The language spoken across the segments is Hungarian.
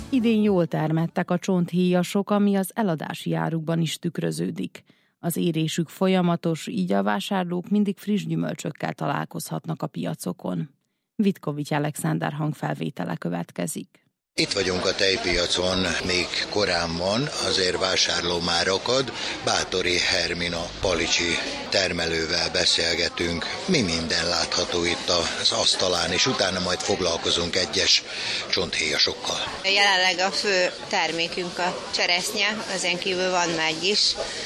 Idén jól termettek a csonthéjasok, ami az eladási árukban is tükröződik. Az érésük folyamatos, így a vásárlók mindig friss gyümölcsökkel találkozhatnak a piacokon. Vitkovics Alexander hangfelvétele következik. Itt vagyunk a tejpiacon, még korán van, azért vásárló már akad. Báthori Hermina palicsi termelővel beszélgetünk. Mi minden látható itt az asztalán, és utána majd foglalkozunk egyes csonthéjasokkal. Jelenleg a fő termékünk a cseresznye, ezen kívül van megy is,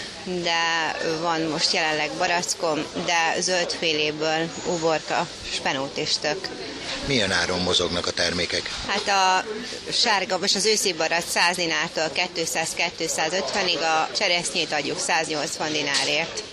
de van most jelenleg barackom, de zöldféléből uborka, spenót és tök. Milyen áron mozognak a termékek? Hát a sárga, most az őszi barack 100 dinártól 200-250-ig, a cseresznyét adjuk 180 dinárért.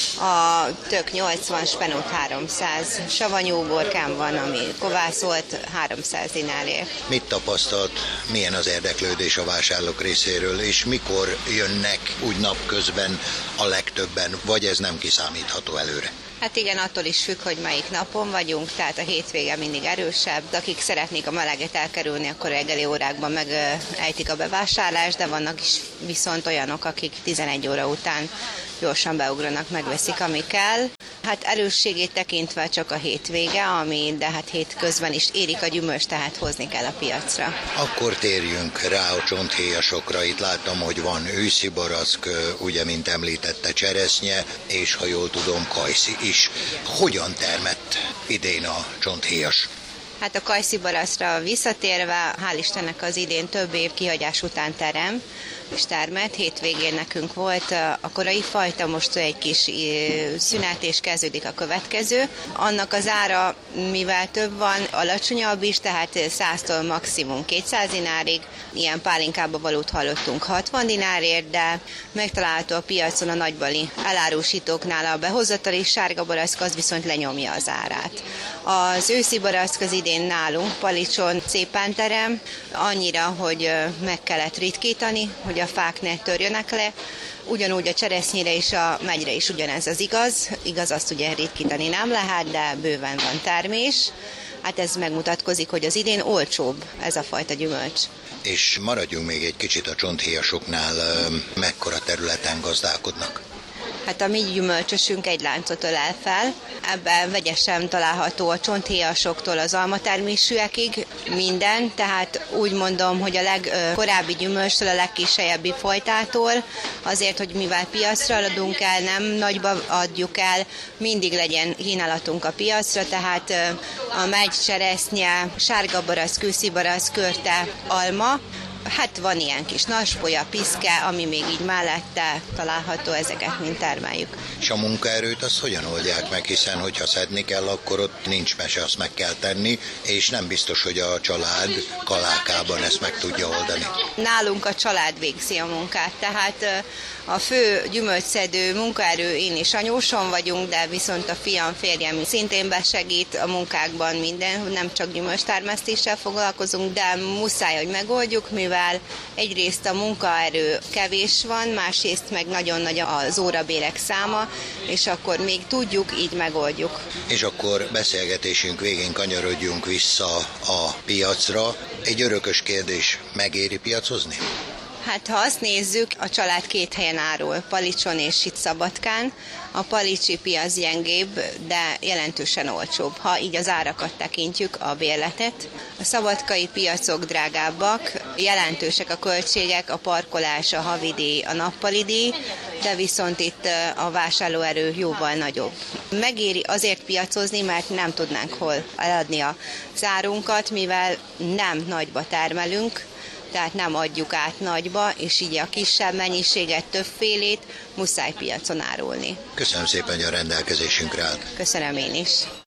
A tök 80, spenót 300, savanyú uborkám van, ami kovászolt 300 dinárért. Mit tapasztalt, milyen az érdeklődés a vásárlók részéről, és mikor jönnek úgy napközben a legtöbben, vagy ez nem kiszámítható előre? Hát igen, attól is függ, hogy melyik napon vagyunk, tehát a hétvége mindig erősebb. De akik szeretnék a meleget elkerülni, akkor reggeli órákban megejtik a bevásárlást, de vannak is viszont olyanok, akik 11 óra után gyorsan beugranak, megveszik, ami kell. Hát erősségét tekintve csak a hétvége, de hát hétközben is érik a gyümölcs, tehát hozni kell a piacra. Akkor térjünk rá a csonthéjasokra. Itt láttam, hogy van őszi barack, ugye, mint említette, cseresznye, és ha jól tudom, kajszi is. Hogyan termett idén a csonthéjas? Hát a kajszi barackra visszatérve, hál' Istennek az idén több év kihagyás után terem, és termett. Hétvégén nekünk volt a korai fajta, most egy kis szünet, és kezdődik a következő. Annak az ára, mivel több van, alacsonyabb is, tehát 100-tól maximum 200 dinárig. Ilyen pálinkába valót hallottunk 60 dinárért, de megtalálható a piacon a nagybali elárusítóknál a behozatali sárga barack, az viszont lenyomja az árát. Az őszi barack az idén nálunk Palicson szépen terem, annyira, hogy meg kellett ritkítani, hogy a fák ne törjönek le. Ugyanúgy a cseresznyére és a megyre is ugyanez az igaz. Igaz, azt ugye ritkítani nem lehet, de bőven van termés. Hát ez megmutatkozik, hogy az idén olcsóbb ez a fajta gyümölcs. És maradjunk még egy kicsit a csonthéjasoknál, mekkora területen gazdálkodnak? Hát a mi gyümölcsösünk egy láncot ölel fel. Ebben vegyesen található a csonthéjasoktól az almatermésűekig minden, tehát úgy mondom, hogy a legkorábbi gyümölcstől a legkisebbi fajtától, azért, hogy mivel piacra adunk el, nem nagyba adjuk el, mindig legyen kínálatunk a piacra, tehát a megy, cseresznye, sárga barack, őszi barack, körte, alma. Hát van ilyen kis naspolya, piszke, ami még így mellette található, ezeket mind termeljük. És a munkaerőt azt hogyan oldják meg, hiszen hogyha szedni kell, akkor ott nincs mese, azt meg kell tenni, és nem biztos, hogy a család kalákában ezt meg tudja oldani. Nálunk a család végzi a munkát, tehát a fő gyümölcsszedő munkaerő, én és anyósom vagyunk, de viszont a fiam, férjem szintén besegít a munkákban minden, nem csak gyümölcstermesztéssel foglalkozunk, de muszáj, hogy megoldjuk, mivel egyrészt a munkaerő kevés van, másrészt meg nagyon nagy az órabérek száma, és akkor még tudjuk, így megoldjuk. És akkor beszélgetésünk végén kanyarodjunk vissza a piacra. Egy örökös kérdés, megéri piacozni? Hát ha azt nézzük, a család két helyen árul, Palicson és itt Szabadkán. A palicsi piac gyengébb, de jelentősen olcsóbb, ha így az árakat tekintjük, a bérletet. A szabadkai piacok drágábbak, jelentősek a költségek, a parkolás, a havidíj, a nappalidíj, de viszont itt a vásárlóerő jóval nagyobb. Megéri azért piacozni, mert nem tudnánk hol eladni az árunkat, mivel nem nagyba termelünk, tehát nem adjuk át nagyba, és így a kisebb mennyiséget, többfélét muszáj piacon árulni. Köszönöm szépen, hogy a rendelkezésünkre állt. Köszönöm én is.